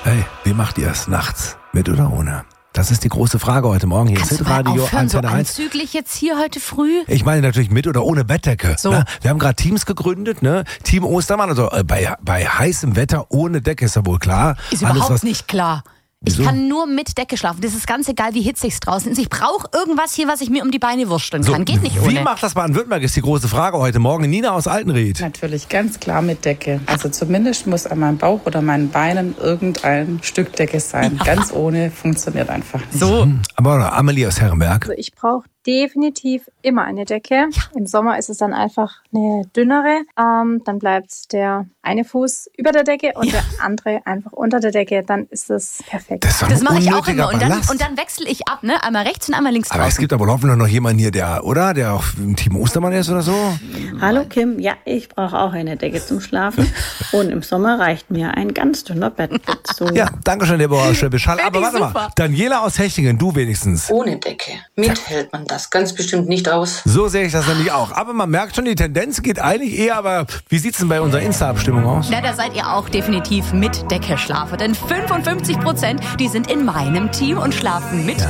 Hey, wie macht ihr es nachts? Mit oder ohne? Das ist die große Frage heute Morgen hier. Kannst du mal aufhören, so anzüglich jetzt hier heute früh? Ich meine natürlich mit oder ohne Bettdecke. So. Ne? Wir haben gerade Teams gegründet, ne? Team Ostermann, also bei heißem Wetter ohne Decke ist ja wohl klar. Ist überhaupt nicht klar. Wieso? Ich kann nur mit Decke schlafen. Das ist ganz egal, wie hitzig es draußen ist. Ich brauche irgendwas hier, was ich mir um die Beine wursteln kann. Geht nicht ohne. Wie macht das Baden-Württemberg, ist die große Frage heute Morgen. Nina aus Altenried. Natürlich, ganz klar mit Decke. Also zumindest muss an meinem Bauch oder meinen Beinen irgendein Stück Decke sein. Ganz ohne funktioniert einfach nicht. So. Aber Amelie aus Herrenberg. Also ich brauche definitiv immer eine Decke. Ja. Im Sommer ist es dann einfach eine dünnere. Dann bleibt der eine Fuß über der Decke und der andere einfach unter der Decke. Dann ist das perfekt. Das mache ich auch immer. Und dann wechsle ich ab, ne? Einmal rechts und einmal links Aber draußen. es gibt aber hoffentlich noch jemanden hier, der auch im Team Ostermann ist oder so. Hallo Kim, ja, ich brauche auch eine Decke zum Schlafen. Und im Sommer reicht mir ein ganz dünner Bettbezug. Ja, danke schön, Deborah Schöbischall. Aber warte mal, Daniela aus Hechingen, du wenigstens. Ohne Decke. Mit hält man das ganz bestimmt nicht aus. So sehe ich das nämlich auch. Aber man merkt schon, die Tendenz geht eigentlich eher, aber wie sieht's denn bei unserer Insta-Abstimmung aus? Na, da seid ihr auch definitiv mit Decke schlafen. Denn 55%, die sind in meinem Team und schlafen mit